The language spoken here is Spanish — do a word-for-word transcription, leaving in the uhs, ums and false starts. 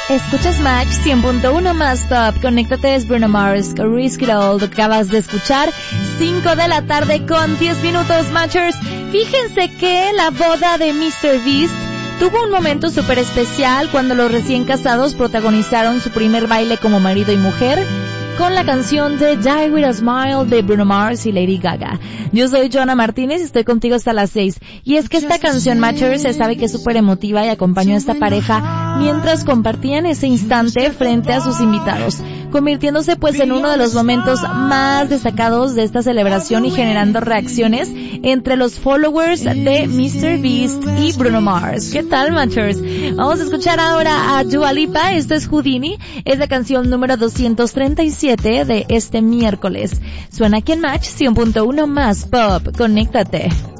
Escuchas Match cien punto uno más Top. Conéctate, es Bruno Mars, Risk It All. Lo que acabas de escuchar, cinco de la tarde con diez minutos, Matchers. Fíjense que la boda de míster Beast tuvo un momento súper especial cuando los recién casados protagonizaron su primer baile como marido y mujer con la canción de Die With A Smile de Bruno Mars y Lady Gaga. Yo soy Joana Martínez y estoy contigo hasta las seis. Y es que esta canción, Matchers, se sabe que es súper emotiva y acompañó a esta pareja mientras compartían ese instante frente a sus invitados, convirtiéndose pues en uno de los momentos más destacados de esta celebración y generando reacciones entre los followers de míster Beast y Bruno Mars. ¿Qué tal, Matchers? Vamos a escuchar ahora a Dua Lipa. Esto es Houdini, es la canción número doscientos treinta y siete de este miércoles. Suena aquí en Match cien punto uno más Pop. Conéctate.